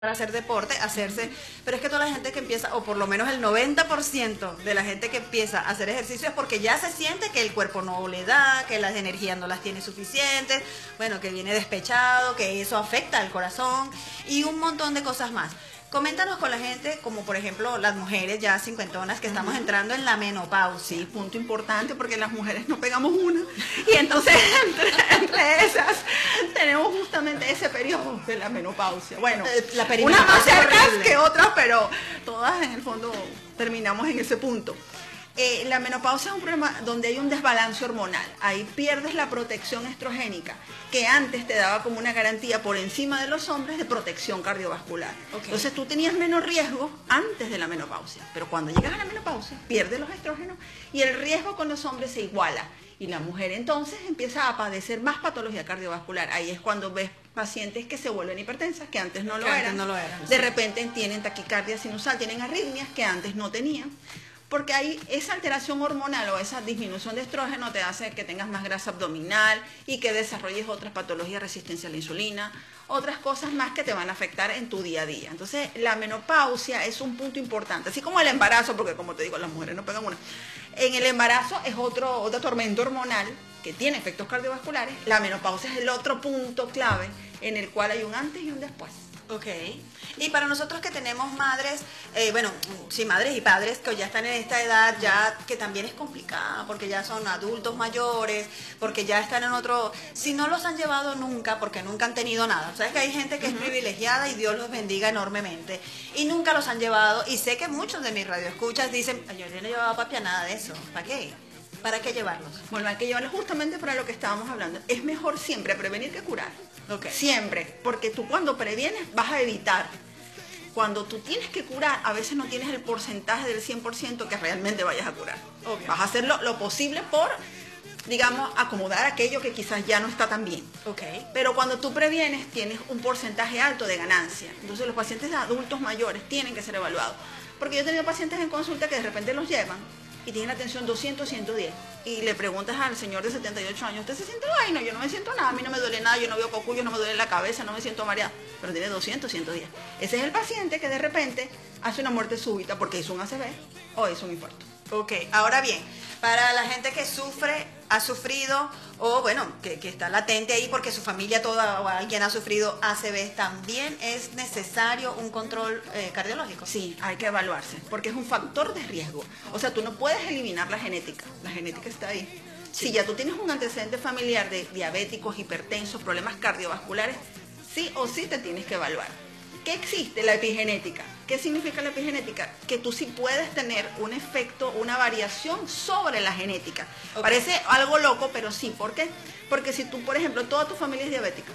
para hacer deporte, hacerse, pero es que toda la gente que empieza, o por lo menos el 90% de la gente que empieza a hacer ejercicio es porque ya se siente que el cuerpo no le da, que las energías no las tiene suficientes, bueno, que viene despechado, que eso afecta al corazón y un montón de cosas más. Coméntanos con la gente, como por ejemplo las mujeres ya cincuentonas que estamos entrando en la menopausia. Sí, punto importante porque las mujeres no pegamos una. Y entonces entre esas tenemos justamente ese periodo de la menopausia. Bueno, unas más cercanas que otras, pero todas en el fondo terminamos en ese punto. La menopausia es un problema donde hay un desbalance hormonal. Ahí pierdes la protección estrogénica, que antes te daba como una garantía por encima de los hombres de protección cardiovascular. Okay. Entonces tú tenías menos riesgo antes de la menopausia, pero cuando llegas a la menopausia pierdes los estrógenos y el riesgo con los hombres se iguala. Y la mujer entonces empieza a padecer más patología cardiovascular. Ahí es cuando ves pacientes que se vuelven hipertensas, que antes no lo eran. De repente tienen taquicardia sinusal, tienen arritmias que antes no tenían. Porque ahí esa alteración hormonal o esa disminución de estrógeno te hace que tengas más grasa abdominal y que desarrolles otras patologías, resistencia a la insulina, otras cosas más que te van a afectar en tu día a día. Entonces, la menopausia es un punto importante, así como el embarazo, porque como te digo, las mujeres no pegan una. En el embarazo es otro tormento hormonal que tiene efectos cardiovasculares. La menopausia es el otro punto clave en el cual hay un antes y un después. Ok, y para nosotros que tenemos madres, sí, madres y padres que ya están en esta edad, ya que también es complicada, porque ya son adultos mayores, porque ya están en otro, si no los han llevado nunca, porque nunca han tenido nada, sabes que hay gente que es privilegiada y Dios los bendiga enormemente, y nunca los han llevado, y sé que muchos de mis radioescuchas dicen, yo no he llevado a papi a nada de eso, ¿para qué? ¿Para qué llevarlos? Bueno, hay que llevarlos justamente para lo que estábamos hablando. Es mejor siempre prevenir que curar. Okay. Siempre, porque tú cuando previenes vas a evitar. Cuando tú tienes que curar, a veces no tienes el porcentaje del 100% que realmente vayas a curar. Okay. Vas a hacer lo posible por, digamos, acomodar aquello que quizás ya no está tan bien. Okay. Pero cuando tú previenes, tienes un porcentaje alto de ganancia. Entonces los pacientes adultos mayores tienen que ser evaluados. Porque yo he tenido pacientes en consulta que de repente los llevan y tienen la tensión 200, 110. Y le preguntas al señor de 78 años, ¿usted se siente? Ay, no, yo no me siento nada, a mí no me duele nada, yo no veo cocuyos, no me duele la cabeza, no me siento mareado. Pero tiene 200, 110. Ese es el paciente que de repente hace una muerte súbita porque hizo un ACV o hizo un infarto. Ok, ahora bien, para la gente que sufre, ha sufrido, o bueno, que está latente ahí porque su familia toda o alguien ha sufrido ACV, ¿también es necesario un control cardiológico? Sí, hay que evaluarse, porque es un factor de riesgo. O sea, tú no puedes eliminar la genética está ahí. Sí. Si ya tú tienes un antecedente familiar de diabéticos, hipertensos, problemas cardiovasculares, sí o sí te tienes que evaluar. ¿Qué existe? La epigenética. ¿Qué significa la epigenética? Que tú sí puedes tener un efecto, una variación sobre la genética. Okay. Parece algo loco, pero sí. ¿Por qué? Porque si tú, por ejemplo, toda tu familia es diabética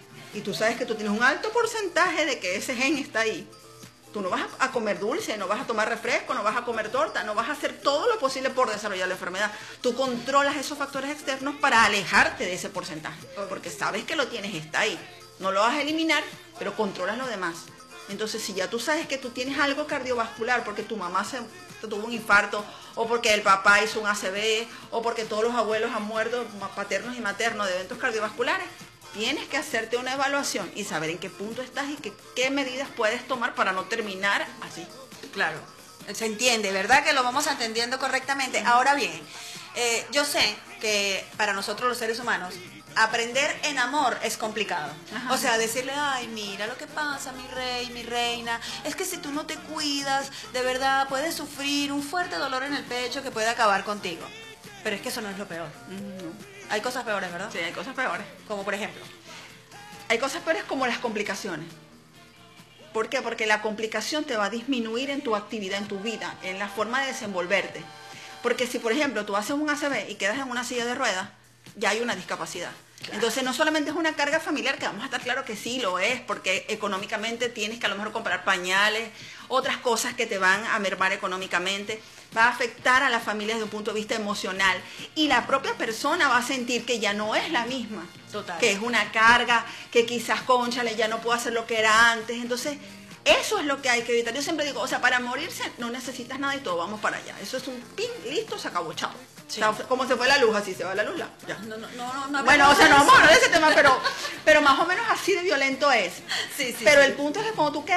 y tú sabes que tú tienes un alto porcentaje de que ese gen está ahí, tú no vas a comer dulce, no vas a tomar refresco, no vas a comer torta, no vas a hacer todo lo posible por desarrollar la enfermedad. Tú controlas esos factores externos para alejarte de ese porcentaje, porque sabes que lo tienes, está ahí. No lo vas a eliminar, pero controlas lo demás. Entonces, si ya tú sabes que tú tienes algo cardiovascular, porque tu mamá tuvo un infarto, o porque el papá hizo un ACV, o porque todos los abuelos han muerto, paternos y maternos, de eventos cardiovasculares, tienes que hacerte una evaluación y saber en qué punto estás y qué medidas puedes tomar para no terminar así. Claro, se entiende, ¿verdad? Que lo vamos entendiendo correctamente. Ahora bien, yo sé que para nosotros los seres humanos, aprender en amor es complicado. Ajá. O sea, decirle, ay, mira lo que pasa, mi rey, mi reina, es que si tú no te cuidas, de verdad puedes sufrir un fuerte dolor en el pecho que puede acabar contigo. Pero es que eso no es lo peor. Hay cosas peores, ¿verdad? Sí, hay cosas peores. Como por ejemplo. Hay cosas peores como las complicaciones. ¿Por qué? Porque la complicación te va a disminuir en tu actividad, en tu vida, en la forma de desenvolverte. Porque si, por ejemplo, tú haces un ACV y quedas en una silla de ruedas, ya hay una discapacidad. Claro. Entonces no solamente es una carga familiar, que vamos a estar claro que sí lo es, porque económicamente tienes que a lo mejor comprar pañales, otras cosas que te van a mermar económicamente, va a afectar a la familia desde un punto de vista emocional y la propia persona va a sentir que ya no es la misma. Total. Que es una carga, que quizás, cónchale, ya no puedo hacer lo que era antes. Entonces eso es lo que hay que evitar. Yo siempre digo, o sea, para morirse no necesitas nada y todo, vamos para allá. Eso es un pin, listo, se acabó, chao. Sí. O sea, como se fue la luz, así se va la luz. Ya. No, bueno, o sea, no vamos a hablar de ese tema, pero más o menos así de violento es. Sí, pero el punto es que cuando tú quedas